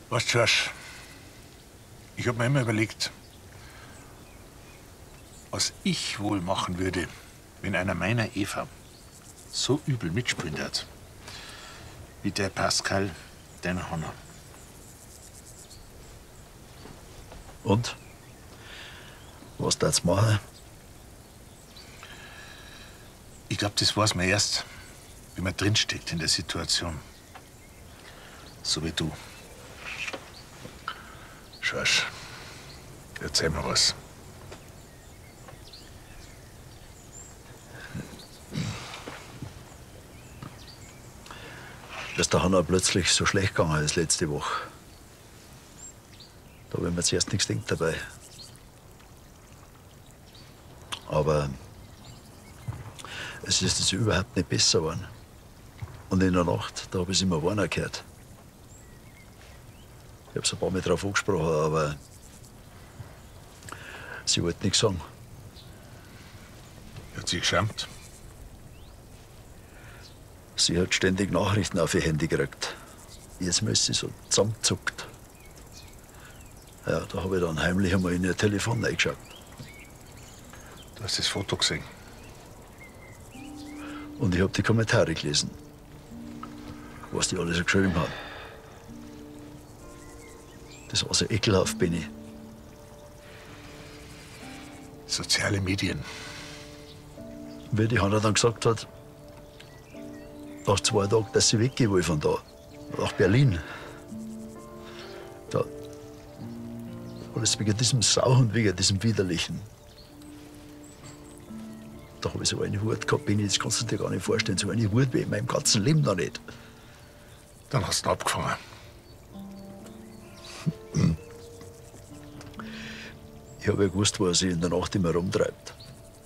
Weißt du, George, ich habe mir immer überlegt, was ich wohl machen würde, wenn einer meiner Eva so übel mitspielen hat, wie der Pascal, den Hanna. Und? Was da jetzt machen? Ich glaube, das weiß man erst, wenn man drinsteckt in der Situation. So wie du. George, erzähl mir was. Dass der Hanna plötzlich so schlecht gegangen ist letzte Woche. Da habe ich mir zuerst nichts gedacht dabei. Aber es ist überhaupt nicht besser geworden. Und in der Nacht, da habe ich es immer warner gehört. Ich habe es ein paar Mal drauf angesprochen, aber sie wollte nichts sagen. Hat sie geschämt? Sie hat ständig Nachrichten auf ihr Handy gekriegt. Jetzt ist sie so zusammengezuckt. Ja, da habe ich dann heimlich einmal in ihr Telefon reingeschaut. Du hast das Foto gesehen. Und ich habe die Kommentare gelesen, was die alle so geschrieben haben. Das war so ekelhaft, Benni. Soziale Medien. Wie die Hanna dann gesagt hat, nach 2 Tagen, dass sie weggehen will von da, nach Berlin. Da, alles wegen diesem Sauhund, wegen diesem Widerlichen. Da habe ich so eine Wut gehabt, Benni, das kannst du dir gar nicht vorstellen. So eine Wut wie in meinem ganzen Leben noch nicht. Dann hast du ihn abgefangen. Ich habe ja gewusst, wo er sich in der Nacht immer rumtreibt.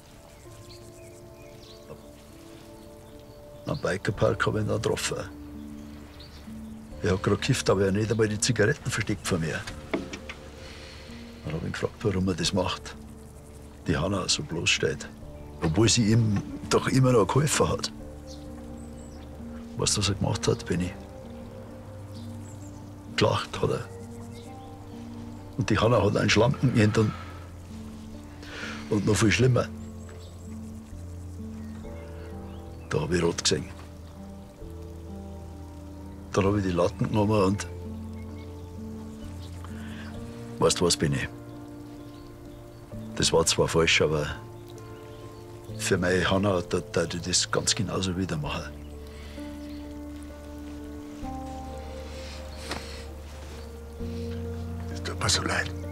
Am Bikerpark habe ich ihn dann getroffen. Er hat gerade gekifft, aber er hat nicht einmal die Zigaretten versteckt von mir. Dann habe ich ihn gefragt, warum er das macht. Die Hanna so bloßsteht. Obwohl sie ihm doch immer noch geholfen hat. Weißt du, was er gemacht hat, Benni? Gelacht hat er. Und die Hanna hat einen Schlampen gehabt und noch viel schlimmer. Da habe ich rot gesehen. Dann habe ich die Latten genommen und. Weißt du was, Benni? Das war zwar falsch, aber für meine Hanna würde ich das ganz genauso wieder machen. Das tut mir so leid.